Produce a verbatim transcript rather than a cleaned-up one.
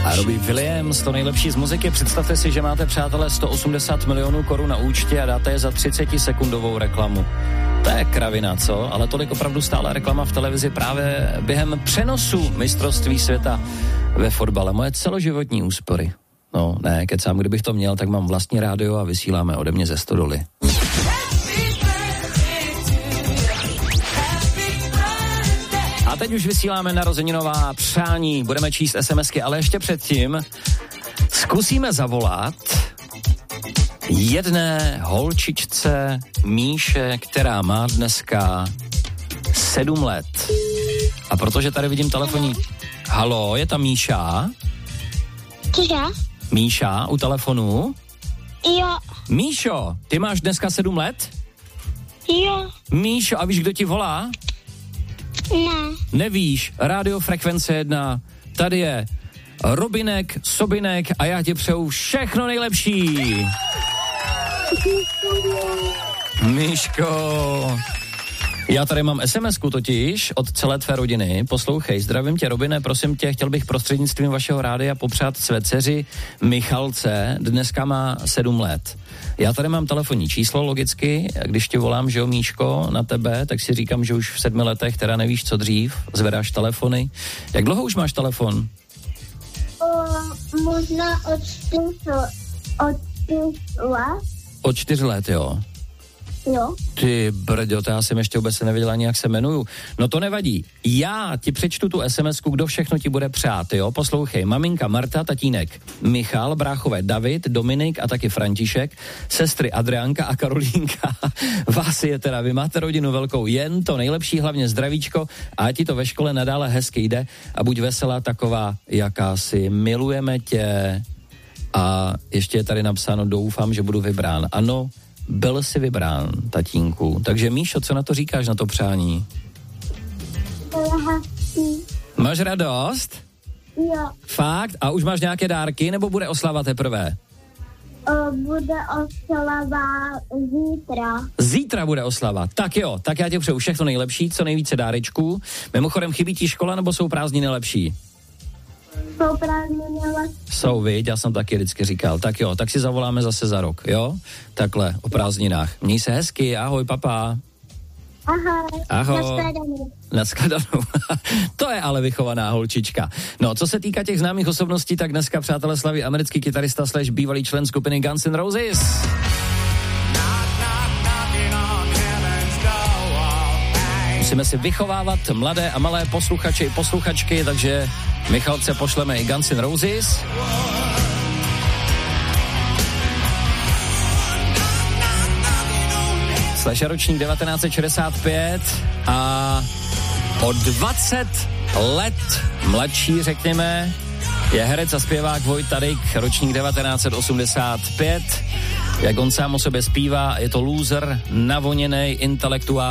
A Robbie Williams, to nejlepší z muziky. Představte si, že máte, přátelé, sto osmdesát milionů korun na účtě a dáte je za třicetisekundovou reklamu. To je kravina, co? Ale tolik opravdu stála reklama v televizi právě během přenosu mistrovství světa ve fotbale. Moje celoživotní úspory. No, ne, kecám, kdybych to měl, tak mám vlastní rádio a vysíláme ode mě ze stodoly. A teď už vysíláme narozeninová přání, budeme číst SMSky, ale ještě předtím zkusíme zavolat jedné holčičce Míše, která má dneska sedm let. A protože tady vidím telefonní... Haló, je tam Míša? Cože? Míša u telefonu? Jo. Míšo, ty máš dneska sedm let? Jo. Míšo, a víš, kdo ti volá? Ne. Nevíš, Radiofrekvence jedna, tady je Robinek, Sobinek a já ti přeju všechno nejlepší. Míško, já tady mám SMSku totiž od celé tvé rodiny. Poslouchej, zdravím tě, Robine, prosím tě, chtěl bych prostřednictvím vašeho rádia popřát své dceři Michalce, dneska má sedm let. Já tady mám telefonní číslo, logicky, když ti volám, že jo, Míško, na tebe, tak si říkám, že už v sedmi letech teda nevíš, co dřív, zvedáš telefony. Jak dlouho už máš telefon? O, možná od čtyř, od čtyř let. Od čtyř let, jo. Jo. Ty brďo, to já jsem ještě vůbec nevěděla ani, jak se jmenuju. No to nevadí. Já ti přečtu tu SMSku, kdo všechno ti bude přát, jo? Poslouchej, maminka Marta, tatínek Michal, bráchové David, Dominik a taky František, sestry Adriánka a Karolínka. Vás je teda, vy máte rodinu velkou, jen to nejlepší, hlavně zdravíčko, a ti to ve škole nadále hezky jde a buď veselá taková, jaká si, milujeme tě. A ještě je tady napsáno, doufám, že budu vybrán. Ano, byl jsi vybrán, tatínku. Takže Míšo, co na to říkáš, na to přání? Máš radost? Jo. Fakt? A už máš nějaké dárky, nebo bude oslava teprve? O, bude oslava zítra. Zítra bude oslava. Tak jo, tak já tě přeju všechno nejlepší, co nejvíce dárečků. Mimochodem, chybí ti škola, nebo jsou prázdniny lepší? Jsou prázdniny lepší. Jsou, viď, já jsem taky vždycky říkal. Tak jo, tak si zavoláme zase za rok, jo? Takhle, o prázdninách. Měj se hezky, ahoj, papa. Ahoj. Ahoj. Nashledanou. Nashledanou. To je ale vychovaná holčička. No, co se týká těch známých osobností, tak dneska, přátelé, slaví americký kytarista slash bývalý člen skupiny Guns N' Roses. Musíme si vychovávat mladé a malé posluchače i posluchačky, takže Michalce pošleme i Guns N' Roses. Slash ročník devatenáct set šedesát pět a o dvacet let mladší, řekněme, je herec a zpěvák Vojt Tadik, ročník devatenáct set osmdesát pět. Jak on sám o sobě zpívá, je to loser, navoněnej intelektuál.